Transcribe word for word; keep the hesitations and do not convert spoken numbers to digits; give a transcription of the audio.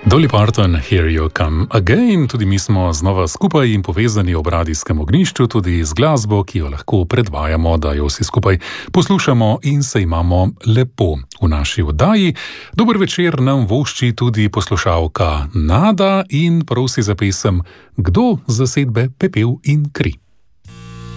Dolly Parton, Here You Come Again. Tudi mi smo znova skupaj in povezani ob radijskem ognjišču, tudi z glasbo, ki jo lahko predvajamo, da jo vsi skupaj poslušamo in se imamo lepo v naši oddaji. Dober večer nam vošči tudi poslušalka Nada in prosi za pesem Kdo zasedbe pepel in kri.